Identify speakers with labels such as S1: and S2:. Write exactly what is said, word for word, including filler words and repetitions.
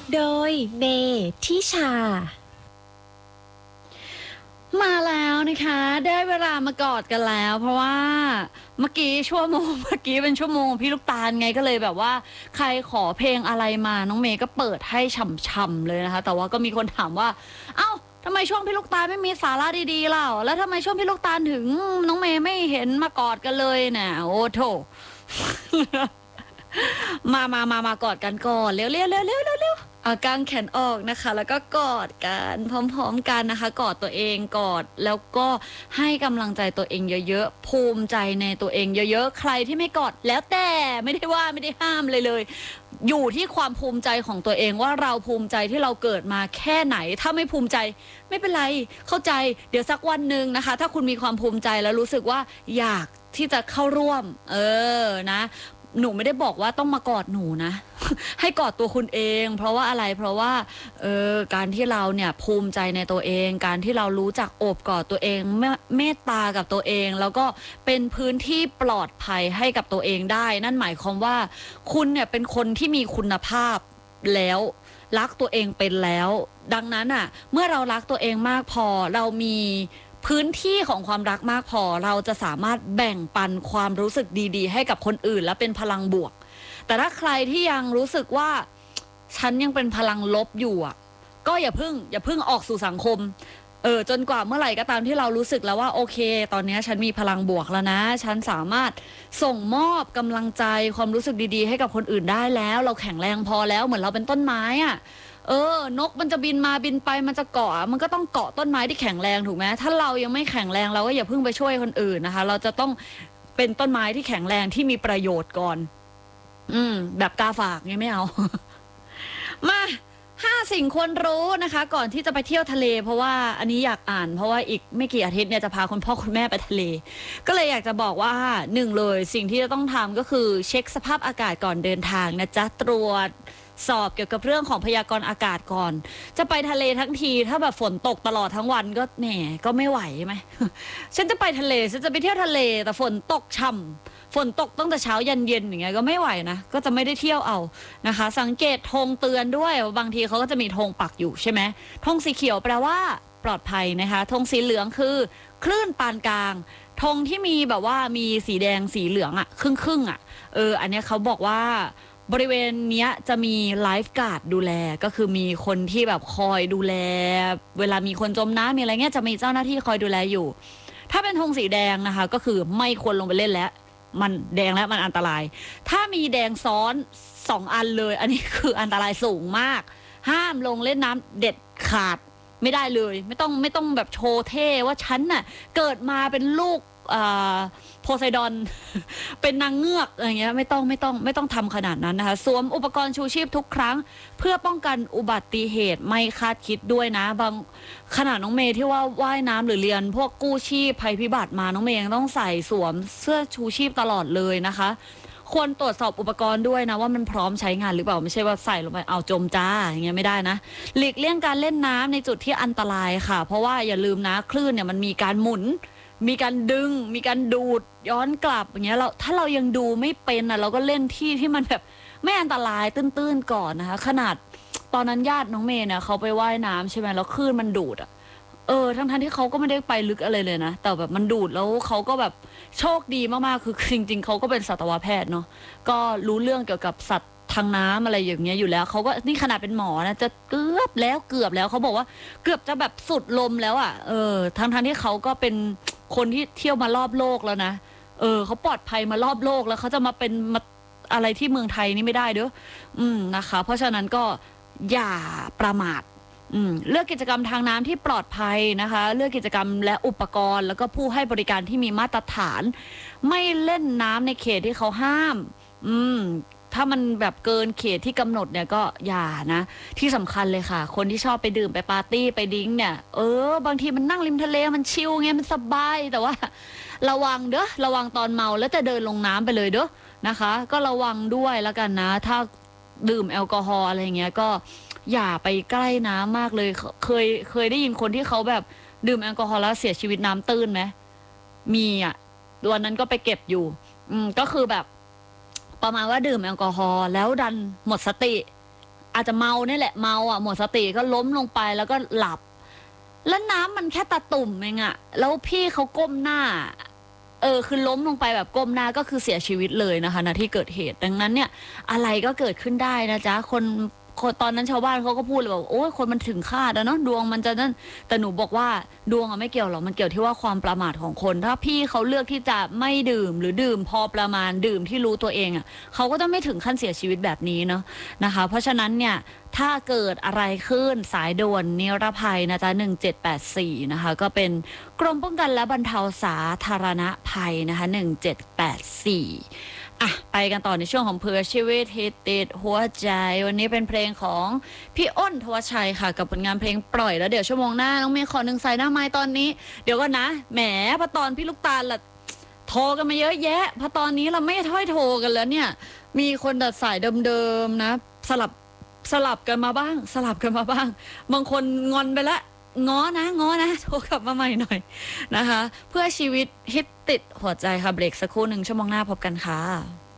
S1: โดยเมทิชา
S2: มาแล้วนะคะได้เวลามากอดกันแล้วเพราะว่าเมื่อกี้ชั่วโมงเมื่อกี้เป็นชั่วโมงพี่ลูกตาลไงก็เลยแบบว่าใครขอเพลงอะไรมาน้องเมย์ก็เปิดให้ฉ่ำๆเลยนะคะแต่ว่าก็มีคนถามว่าเอ้าทำไมช่วงพี่ลูกตาลไม่มีสาระดีๆเล่าแล้วทำไมช่วงพี่ลูกตาลถึงน้องเมย์ไม่เห็นมากอดกันเลยเนี่ยโอ้โถ มามามามากอดกันก่อนเร็วเร็วเร็วเร็วเร็วเร็วเอากางแขนออกนะคะแล้วก็กอดกันพร้อมๆกันนะคะกอดตัวเองกอดแล้วก็ให้กำลังใจตัวเองเยอะๆภูมิใจในตัวเองเยอะๆใครที่ไม่กอดแล้วแต่ไม่ได้ว่าไม่ได้ห้ามเลยเลยอยู่ที่ความภูมิใจของตัวเองว่าเราภูมิใจที่เราเกิดมาแค่ไหนถ้าไม่ภูมิใจไม่เป็นไรเข้าใจเดี๋ยวสักวันหนึ่งนะคะถ้าคุณมีความภูมิใจแล้วรู้สึกว่าอยากที่จะเข้าร่วมเออนะหนูไม่ได้บอกว่าต้องมากอดหนูนะ ให้กอดตัวคุณเองเพราะว่าอะไรเพราะว่าเออการที่เราเนี่ยภูมิใจในตัวเองการที่เรารู้จักโอบกอดตัวเองเมตตากับตัวเองแล้วก็เป็นพื้นที่ปลอดภัยให้กับตัวเองได้นั่นหมายความว่าคุณเนี่ยเป็นคนที่มีคุณภาพแล้วรักตัวเองเป็นแล้วดังนั้นอ่ะเมื่อเรารักตัวเองมากพอเรามีพื้นที่ของความรักมากพอเราจะสามารถแบ่งปันความรู้สึกดีๆให้กับคนอื่นและเป็นพลังบวกแต่ถ้าใครที่ยังรู้สึกว่าฉันยังเป็นพลังลบอยู่อ่ะก็อย่าพึ่งอย่าพึ่งออกสู่สังคมเออจนกว่าเมื่อไหร่ก็ตามที่เรารู้สึกแล้วว่าโอเคตอนนี้ฉันมีพลังบวกแล้วนะฉันสามารถส่งมอบกำลังใจความรู้สึกดีๆให้กับคนอื่นได้แล้วเราแข็งแรงพอแล้วเหมือนเราเป็นต้นไม้อ่ะเออนกมันจะบินมาบินไปมันจะเกาะมันก็ต้องเกาะต้นไม้ที่แข็งแรงถูกไหมถ้าเรายังไม่แข็งแรงเราก็อย่าเพิ่งไปช่วยคนอื่นนะคะเราจะต้องเป็นต้นไม้ที่แข็งแรงที่มีประโยชน์ก่อนอืมแบบกาฝากไงไม่เอา มาห้าสิ่งควรรู้นะคะก่อนที่จะไปเที่ยวทะเลเพราะว่าอันนี้อยากอ่านเพราะว่าอีกไม่กี่อาทิตย์เนี่ยจะพาคุณพ่อคุณแม่ไปทะเลก็เลยอยากจะบอกว่าหนึ่งเลยสิ่งที่จะต้องทำก็คือเช็คสภาพอากาศก่อนเดินทางนะจ๊ะตรวจสอบเกี่ยวกับเรื่องของพยากรณ์อากาศก่อนจะไปทะเลทั้งทีถ้าแบบฝนตกตลอดทั้งวันก็แหมก็ไม่ไหวไหม ฉันจะไปทะเลฉันจะไปเที่ยวทะเลแต่ฝนตกช่ำฝนตกตั้งแต่เช้ายันเย็นอย่างเงี้ยก็ไม่ไหวนะก็จะไม่ได้เที่ยวเอานะคะสังเกตธงเตือนด้วยบางทีเขาก็จะมีธงปักอยู่ใช่ไหมธงสีเขียวแปลว่าปลอดภัยนะคะธงสีเหลืองคือคลื่นปานกลางธงที่มีแบบว่ามีสีแดงสีเหลืองอะครึ่งครึ่งอะเอออันเนี้ยเขาบอกว่าบริเวณเนี้ยจะมีไลฟ์การ์ดดูแลก็คือมีคนที่แบบคอยดูแลเวลามีคนจมน้ำมีอะไรเงี้ยจะมีเจ้าหน้าที่คอยดูแลอยู่ถ้าเป็นธงสีแดงนะคะก็คือไม่ควรลงไปเล่นแล้วมันแดงแล้วมันอันตรายถ้ามีแดงซ้อนสองอันเลยอันนี้คืออันตรายสูงมากห้ามลงเล่นน้ำเด็ดขาดไม่ได้เลยไม่ต้องไม่ต้องแบบโชว์เท่ว่าฉันน่ะเกิดมาเป็นลูกโพไซดอน เป็นนางเงือกอะไรเงี้ยไม่ต้องไม่ต้องไม่ต้องทำขนาดนั้นนะคะสวมอุปกรณ์ชูชีพทุกครั้งเพื่อป้องกันอุบัติเหตุไม่คาดคิดด้วยนะบางขนาดน้องเมย์ที่ว่าว่ายน้ำหรือเรียนพวกกู้ชีพภัยพิบัติมาน้องเมย์ยังต้องใส่สวมเสื้อชูชีพตลอดเลยนะคะควรตรวจสอบอุปกรณ์ด้วยนะว่ามันพร้อมใช้งานหรือเปล่าไม่ใช่ว่าใส่ลงไปเอาจมจ้าอย่างเงี้ยไม่ได้นะหลีกเลี่ยงการเล่นน้ำในจุดที่อันตรายค่ะเพราะว่าอย่าลืมนะคลื่นเนี่ยมันมีการหมุนมีการดึงมีการดูดย้อนกลับอย่างเงี้ยเราถ้าเรายังดูไม่เป็นอ่ะเราก็เล่นที่ที่มันแบบไม่อันตรายตื้นๆก่อนนะคะขนาดตอนนั้นญาติน้องเมย์เนี่ยเขาไปว่ายน้ำใช่ไหมแล้วคลื่นมันดูดอ่ะเออทั้งๆที่เขาก็ไม่ได้ไปลึกอะไรเลยนะแต่แบบมันดูดแล้วเขาก็แบบโชคดีมากๆคือจริงๆเขาก็เป็นสัตวแพทย์เนาะก็รู้เรื่องเกี่ยวกับสัตว์ทางน้ำอะไรอย่างเงี้ยอยู่แล้วเขาก็นี่ขนาดเป็นหมอนะจะเกือบแล้วเกือบแล้วเขาบอกว่าเกือบจะแบบสุดลมแล้วอ่ะเออทั้งๆที่เขาก็เป็นคนที่เที่ยวมารอบโลกแล้วนะเออเขาปลอดภัยมารอบโลกแล้วเขาจะมาเป็นมาอะไรที่เมืองไทยนี่ไม่ได้เด้ออืมนะคะเพราะฉะนั้นก็อย่าประมาทอืมเลือกกิจกรรมทางน้ำที่ปลอดภัยนะคะเลือกกิจกรรมและอุปกรณ์แล้วก็ผู้ให้บริการที่มีมาตรฐานไม่เล่นน้ำในเขตที่เขาห้ามอืมถ้ามันแบบเกินเขตที่กำหนดเนี่ยก็อย่านะที่สำคัญเลยค่ะคนที่ชอบไปดื่มไปปาร์ตี้ไปดิ้งเนี่ยเออบางทีมันนั่งริมทะเลมันชิลไงมันสบายแต่ว่าระวังเด้อระวังตอนเมาแล้วจะเดินลงน้ำไปเลยเด้อนะคะก็ระวังด้วยแล้วกันนะถ้าดื่มแอลกอฮอล์อะไรเงี้ยก็อย่าไปใกล้น้ำมากเลยเคยเคยได้ยินคนที่เขาแบบดื่มแอลกอฮอล์แล้วเสียชีวิตน้ำตื้นไหมมีอ่ะวันนั้นก็ไปเก็บอยู่อืมก็คือแบบประมาณว่าดื่มแอลกอฮอล์แล้วดันหมดสติอาจจะเมาเนี่ยแหละเมาอ่ะหมดสติก็ล้มลงไปแล้วก็หลับแล้วน้ำมันแค่ตาตุ่มเองอะแล้วพี่เขาก้มหน้าเออคือล้มลงไปแบบก้มหน้าก็คือเสียชีวิตเลยนะคะณที่เกิดเหตุดังนั้นเนี่ยอะไรก็เกิดขึ้นได้นะจ๊ะคนคนตอนนั้นชาวบ้านเขาก็พูดเลยบอกโอ้ยคนมันถึงคาดแล้วเนาะดวงมันจะนั่นแต่หนูบอกว่าดวงอะไม่เกี่ยวหรอกมันเกี่ยวที่ว่าความประมาทของคนถ้าพี่เขาเลือกที่จะไม่ดื่มหรือดื่มพอประมาณดื่มที่รู้ตัวเองอะเขาก็จะไม่ถึงขั้นเสียชีวิตแบบนี้เนาะนะคะเพราะฉะนั้นเนี่ยถ้าเกิดอะไรขึ้นสายด่วนนิรภัยนะจ๊ะหนึ่งเจ็ดแปดสี่นะคะก็เป็นกรมป้องกันและบรรเทาสาธารณภัยนะคะหนึ่งเจ็ดแปดสี่อ่ะไปกันต่อในช่วงของเพื่อชีวิตฮิตติดหัวใจวันนี้เป็นเพลงของพี่อ้นทวชชัยค่ะกับผลงานเพลงปล่อยแล้วเดี๋ยวชั่วโมงหน้าน้องเมย์ขอหนึ่งสายหน้าไม้ตอนนี้เดี๋ยวก็นะแหมพอตอนพี่ลูกตาลล่ะโทรกันมาเยอะแยะพอตอนนี้เราไม่ถ้อยโทรกันแล้วเนี่ยมีคนดัดสายเดิมๆนะสลับสลับกันมาบ้างสลับกันมาบ้างบางคนงอนไปแล้วง้อนะง้อนะโทรกลับมาใหม่หน่อยนะคะเพื่อชีวิตฮิตติดหัวใจค่ะเบรกสักครู่หนึ่งชั่วโมงหน้าพบกันค่ะ